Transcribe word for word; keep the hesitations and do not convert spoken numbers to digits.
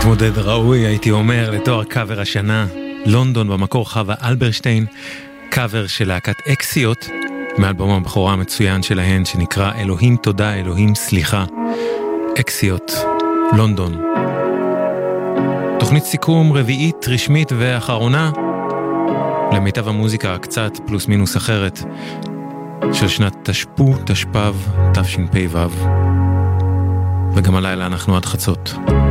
מודד ראוי, הייתי אומר, לתואר קאבר השנה. לונדון, במקור חווה אלברשטיין, קאבר של להקת אקסיות, מאלבום הבכורה המצוין שלהן, שנקרא אלוהים תודה, אלוהים סליחה. אקסיות, לונדון. תוכנית סיכום רביעית, רשמית ואחרונה, למיטב המוזיקה קצת פלוס מינוס אחרת, של שנת תשפ"ו, תשפ"ו, תשפ"ו. וגם הלילה אנחנו עד חצות.